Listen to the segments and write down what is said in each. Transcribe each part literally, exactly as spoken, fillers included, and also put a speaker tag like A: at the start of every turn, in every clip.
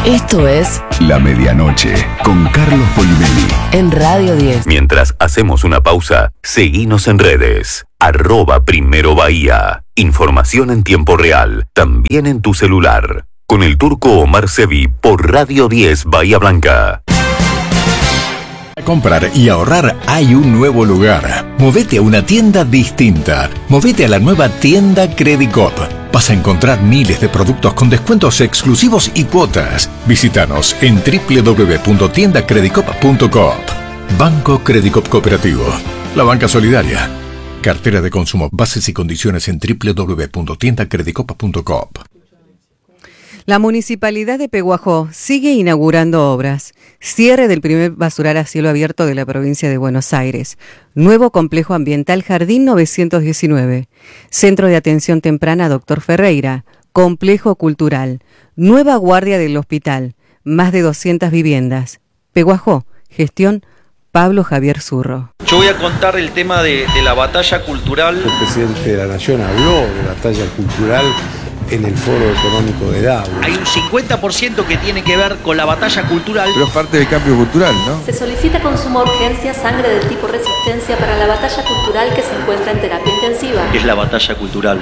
A: Esto es
B: La Medianoche con Carlos Polimeni
A: en Radio diez.
C: Mientras hacemos una pausa, seguinos en redes. Arroba Primero Bahía. Información en tiempo real, también en tu celular. Con el turco Omar Sevi por Radio diez Bahía Blanca.
B: Para comprar y ahorrar hay un nuevo lugar. Movete a una tienda distinta. Movete a la nueva tienda Credicop. Vas a encontrar miles de productos con descuentos exclusivos y cuotas. Visítanos en doble u doble u doble u punto tienda credicop punto coop. Banco Credicop Cooperativo. La banca solidaria. Cartera de consumo. Bases y condiciones en doble u doble u doble u punto tienda credicop punto coop.
D: La Municipalidad de Peguajó sigue inaugurando obras. Cierre del primer basural a cielo abierto de la provincia de Buenos Aires. Nuevo complejo ambiental Jardín novecientos diecinueve. Centro de atención temprana Doctor Ferreira. Complejo cultural. Nueva guardia del hospital. Más de doscientas viviendas. Peguajó. Gestión Pablo Javier Zurro.
E: Yo voy a contar el tema de, de la batalla cultural.
F: El presidente de la Nación habló de la batalla cultural en el Foro Económico de Davos.
E: Hay un cincuenta por ciento que tiene que ver con la batalla cultural.
G: Pero es parte del cambio cultural, ¿no?
H: Se solicita con suma urgencia sangre del tipo resistencia para la batalla cultural que se encuentra en terapia intensiva.
E: ¿Qué es la batalla cultural?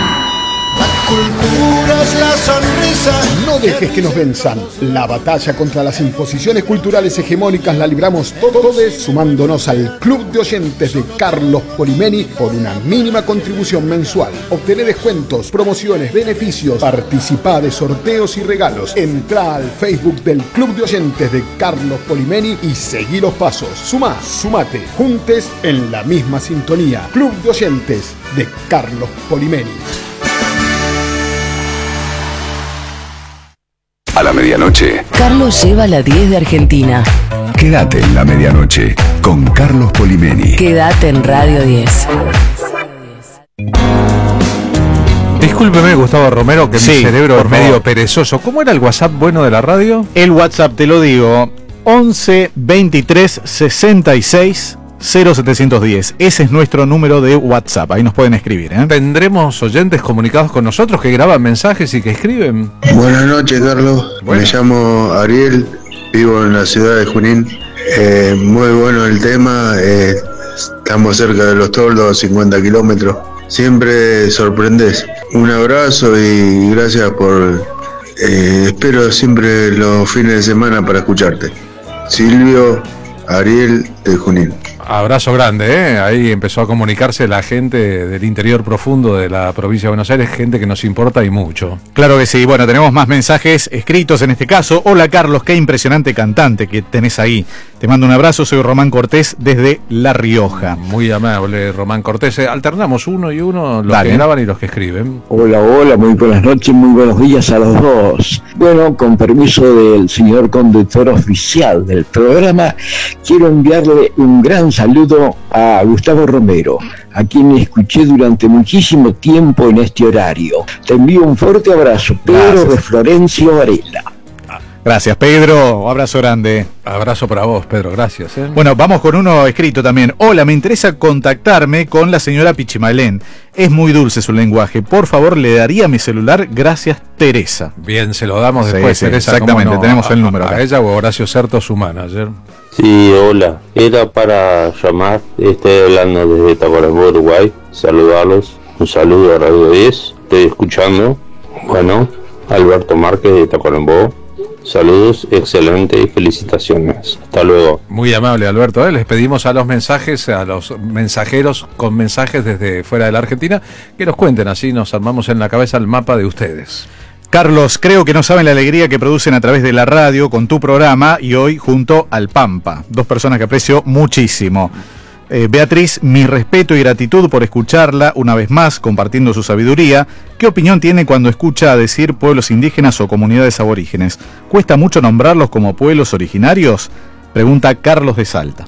I: Cultura es la sonrisa. No dejes que nos venzan. La batalla contra las imposiciones culturales hegemónicas la libramos todos sumándonos al Club de Oyentes de Carlos Polimeni por una mínima contribución mensual. Obtené descuentos, promociones, beneficios, participá de sorteos y regalos. Entrá al Facebook del Club de Oyentes de Carlos Polimeni y seguí los pasos. Sumá, sumate, juntes en la misma sintonía. Club de Oyentes de Carlos Polimeni.
B: A la medianoche.
A: Carlos lleva la diez de Argentina.
B: Quédate en La Medianoche con Carlos Polimeni.
A: Quédate en Radio diez.
J: Discúlpeme, Gustavo Romero, que
K: sí,
J: mi cerebro es medio
K: favor.
J: perezoso. ¿Cómo era el WhatsApp bueno de la radio?
K: El WhatsApp, te lo digo, once veintitrés sesenta y seis cero setecientos diez. Ese es nuestro número de WhatsApp. Ahí nos pueden escribir, ¿eh?
J: ¿Tendremos oyentes comunicados con nosotros que graban mensajes y que escriben?
L: Buenas noches, Carlos.
J: Bueno.
L: Me llamo Ariel, vivo en la ciudad de Junín. Eh, muy bueno el tema. Eh, estamos cerca de Los Toldos, cincuenta kilómetros. Siempre sorprendes. Un abrazo y gracias por... Eh, espero siempre los fines de semana para escucharte. Silvio, Ariel de Junín.
J: Abrazo grande, ¿eh? Ahí empezó a comunicarse la gente del interior profundo de la provincia de Buenos Aires, gente que nos importa y mucho.
K: Claro que sí. Bueno, tenemos más mensajes escritos en este caso. Hola, Carlos, qué impresionante cantante que tenés ahí. Te mando un abrazo, soy Román Cortés desde La Rioja.
J: Muy amable, Román Cortés. Alternamos uno y uno, los
K: Dale.
J: que graban y los que escriben.
M: Hola, hola, muy buenas noches, muy buenos días a los dos. Bueno, con permiso del señor conductor oficial del programa, quiero enviarle un gran saludo a Gustavo Romero, a quien escuché durante muchísimo tiempo en este horario. Te envío un fuerte abrazo, Pedro
K: Gracias.
M: de Florencio Varela.
K: Gracias, Pedro. Abrazo grande.
J: Abrazo para vos, Pedro. Gracias. ¿eh?
K: Bueno, vamos con uno escrito también. Hola, me interesa contactarme con la señora Pichimalén. Es muy dulce su lenguaje. Por favor, le daría mi celular. Gracias, Teresa.
J: Bien, se lo damos
K: Sí,
J: después,
K: sí,
J: Teresa.
K: exactamente,
J: ¿cómo no?
K: tenemos el
J: A-
K: número
J: A,
K: acá.
J: a ella o a Horacio Certo, su manager.
N: Sí, hola. Era para llamar, estoy hablando desde Tacuarembó, Uruguay. Saludarlos. Un saludo a Radio diez. Estoy escuchando. Bueno, Alberto Márquez de Tacuarembó. Saludos, excelente y felicitaciones. Hasta luego.
J: Muy amable, Alberto. ¿eh? Les pedimos a los mensajes, a los mensajeros con mensajes desde fuera de la Argentina, que nos cuenten, así nos armamos en la cabeza el mapa de ustedes.
K: Carlos, creo que no saben la alegría que producen a través de la radio con tu programa y hoy junto al Pampa. Dos personas que aprecio muchísimo. Eh, Beatriz, mi respeto y gratitud por escucharla una vez más, compartiendo su sabiduría. ¿Qué opinión tiene cuando escucha decir pueblos indígenas o comunidades aborígenes? ¿Cuesta mucho nombrarlos como pueblos originarios? Pregunta Carlos de Salta.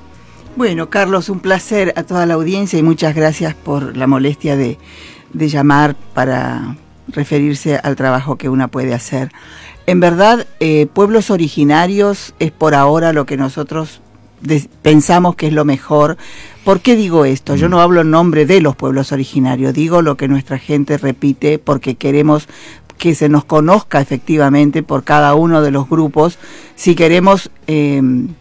O: Bueno, Carlos, un placer a toda la audiencia y muchas gracias por la molestia de, de llamar para referirse al trabajo que una puede hacer. En verdad, eh, pueblos originarios es por ahora lo que nosotros de, pensamos que es lo mejor. ¿Por qué digo esto? Yo no hablo en nombre de los pueblos originarios, digo lo que nuestra gente repite porque queremos que se nos conozca efectivamente por cada uno de los grupos, si queremos eh,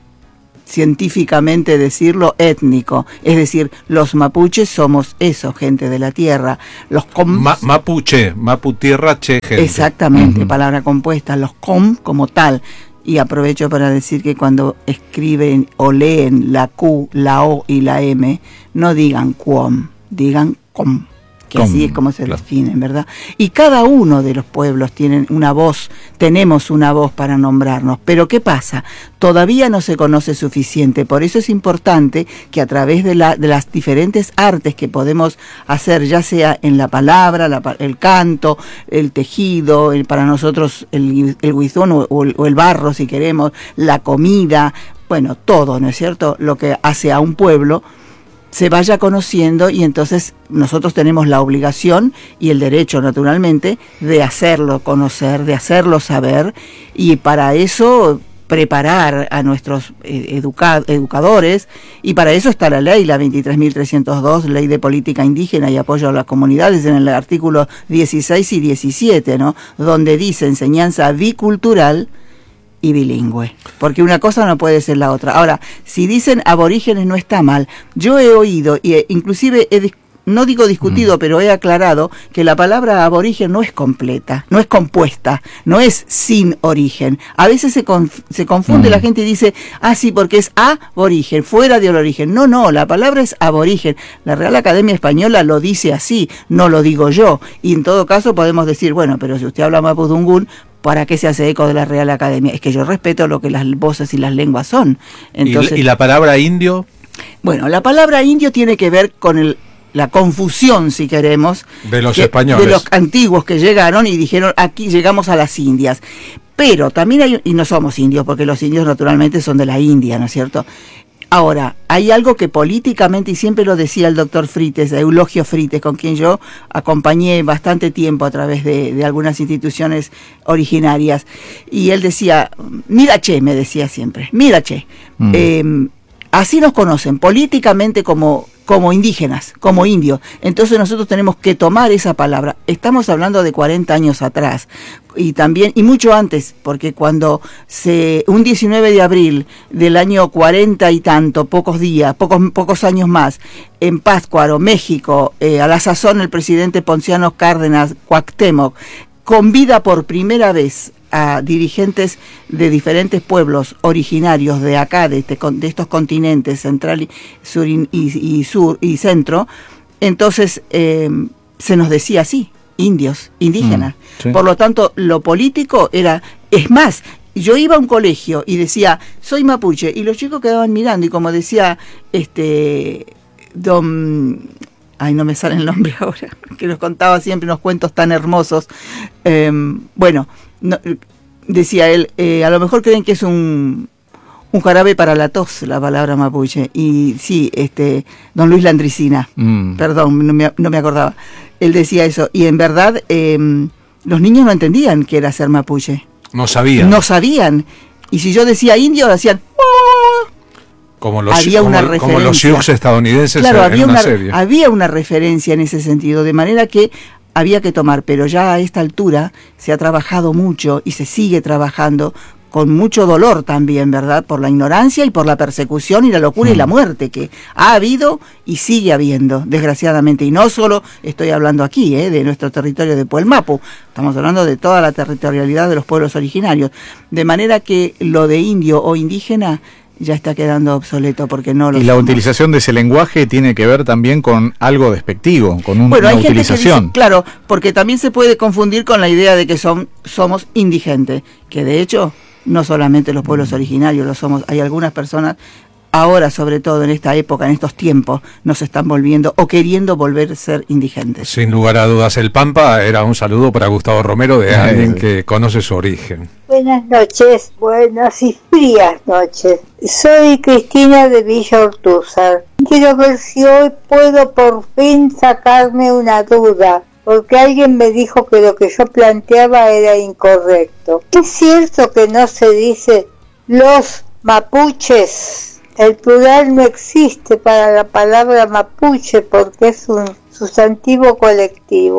O: científicamente decirlo, étnico. Es decir, los mapuches somos eso, gente de la tierra. Los com...
J: Ma mapuche, mapu tierra, che, gente.
O: Exactamente, uh-huh. Palabra compuesta. Los com como tal. Y aprovecho para decir que cuando escriben o leen la Q, la O y la M, no digan quom, digan com. Que Com, así es como se claro. definen, ¿verdad? Y cada uno de los pueblos tienen una voz, tenemos una voz para nombrarnos. Pero ¿qué pasa? Todavía no se conoce suficiente. Por eso es importante que a través de, la, de las diferentes artes que podemos hacer, ya sea en la palabra, la, el canto, el tejido, el, para nosotros el, el guizón o, o, el, o el barro, si queremos, la comida, bueno, todo, ¿no es cierto? Lo que hace a un pueblo se vaya conociendo, y entonces nosotros tenemos la obligación y el derecho, naturalmente, de hacerlo conocer, de hacerlo saber, y para eso preparar a nuestros educa educadores, y para eso está la ley, la veintitrés mil trescientos dos, Ley de Política Indígena y Apoyo a las Comunidades, en el artículo dieciséis y diecisiete, ¿no? Donde dice enseñanza bicultural y bilingüe, porque una cosa no puede ser la otra. Ahora, si dicen aborígenes no está mal. Yo he oído, e inclusive he no digo discutido, mm. pero he aclarado que la palabra aborigen no es completa, no es compuesta, no es sin origen. A veces se, conf se confunde mm. la gente y dice, ah, sí, porque es aborigen, fuera del origen. No, no, la palabra es aborigen. La Real Academia Española lo dice así, no lo digo yo. Y en todo caso podemos decir, bueno, pero si usted habla mapudungún, ¿para qué se hace eco de la Real Academia? Es que yo respeto lo que las voces y las lenguas son. Entonces,
J: ¿Y, ¿Y la palabra indio?
O: Bueno, la palabra indio tiene que ver con el, la confusión, si queremos,
J: de los
O: que,
J: españoles,
O: de los antiguos que llegaron y dijeron, aquí llegamos a las Indias. Pero también hay, y no somos indios, porque los indios naturalmente son de la India, ¿no es cierto? Ahora, hay algo que políticamente, y siempre lo decía el doctor Frites, Eulogio Frites, con quien yo acompañé bastante tiempo a través de, de algunas instituciones originarias, y él decía, mira che, me decía siempre, mira che, mm. eh, así nos conocen políticamente como, como indígenas, como indios. Entonces nosotros tenemos que tomar esa palabra. Estamos hablando de cuarenta años atrás, y también, y mucho antes, porque cuando se, un diecinueve de abril del año cuarenta y tanto, pocos días, pocos, pocos años más, en Pátzcuaro, México, eh, a la sazón el presidente Ponciano Cárdenas Cuauhtémoc convida por primera vez a dirigentes de diferentes pueblos originarios de acá, de, este, de estos continentes, central y sur y, y, sur y centro. Entonces eh, se nos decía así, indios, indígenas. Mm, sí. Por lo tanto, lo político era, es más, yo iba a un colegio y decía, soy mapuche, y los chicos quedaban mirando, y como decía este don, ay, no me sale el nombre ahora, que nos contaba siempre unos cuentos tan hermosos, eh, bueno, no, decía él, eh, a lo mejor creen que es un, un jarabe para la tos, la palabra mapuche, y sí, este, don Luis Landricina, mm. perdón, no me, no me acordaba, él decía eso, y en verdad eh, los niños no entendían qué era ser mapuche.
J: No sabían.
O: No sabían, y si yo decía indio, decían...
J: Como los,
O: había
J: como,
O: una referencia.
J: Como los Sioux estadounidenses,
O: claro,
J: en
O: había
J: una,
O: una
J: serie.
O: Había una referencia en ese sentido, de manera que había que tomar, pero ya a esta altura se ha trabajado mucho y se sigue trabajando con mucho dolor también, ¿verdad? Por la ignorancia y por la persecución y la locura mm. y la muerte que ha habido y sigue habiendo, desgraciadamente. Y no solo estoy hablando aquí, ¿eh? de nuestro territorio de Puelmapu, estamos hablando de toda la territorialidad de los pueblos originarios. De manera que lo de indio o indígena ya está quedando obsoleto, porque no lo
K: Y la
O: somos.
K: utilización de ese lenguaje tiene que ver también con algo despectivo, con un,
O: bueno,
K: una
O: hay gente
K: utilización.
O: Que dice, claro, porque también se puede confundir con la idea de que son, somos indigentes, que de hecho no solamente los pueblos originarios lo somos, hay algunas personas, ahora sobre todo en esta época, en estos tiempos, nos están volviendo o queriendo volver a ser indigentes.
J: Sin lugar a dudas, el Pampa era un saludo para Gustavo Romero, de alguien que conoce su origen.
P: Buenas noches, buenas y frías noches. Soy Cristina de Villa Ortúzar. Quiero ver si hoy puedo por fin sacarme una duda, porque alguien me dijo que lo que yo planteaba era incorrecto. ¿Es cierto que no se dice los mapuches? El plural no existe para la palabra mapuche porque es un sustantivo colectivo.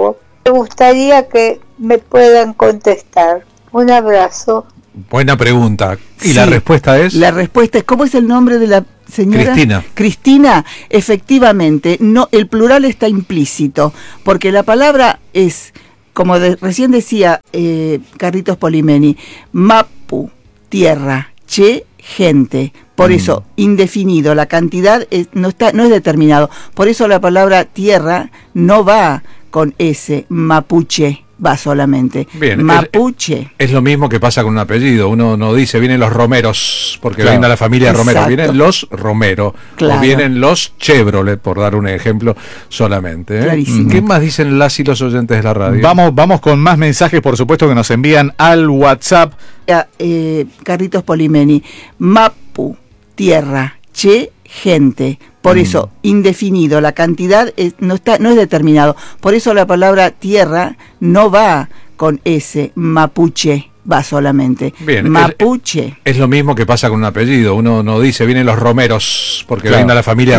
P: Me gustaría que me puedan contestar. Un abrazo.
J: Buena pregunta. ¿Y
O: Sí,
J: la respuesta es?
O: La respuesta es, ¿cómo es el nombre de la señora?
J: Cristina.
O: Cristina, efectivamente, no, el plural está implícito, porque la palabra es, como de- recién decía eh, Carlitos Polimeni, mapu, tierra, che, gente. Por
J: Mm.
O: eso, indefinido, la cantidad es- no está, no es determinado. Por eso la palabra tierra no va con S, mapuche, va solamente.
J: Bien,
O: Mapuche.
J: Es lo mismo que pasa con un apellido. Uno no dice vienen los Romeros, porque
K: Claro.
J: venga la familia Romero.
O: Exacto.
J: Vienen los Romero.
O: Claro.
J: O vienen los Chevrolet, por dar un ejemplo solamente. ¿eh?
O: Clarísimo.
J: ¿Qué más dicen las y los oyentes de la radio?
K: Vamos, vamos con más mensajes, por supuesto, que nos envían al WhatsApp.
O: a, eh, Carlitos Polimeni, mapu, tierra, che, gente. Por
J: Mm.
O: eso, indefinido, la cantidad es- no está, no es determinado. Por eso la palabra tierra no va con S, mapuche, va solamente.
J: Bien,
O: Mapuche.
J: Es lo mismo que pasa con un apellido. Uno no dice vienen los Romeros, porque
K: Claro.
J: venga la familia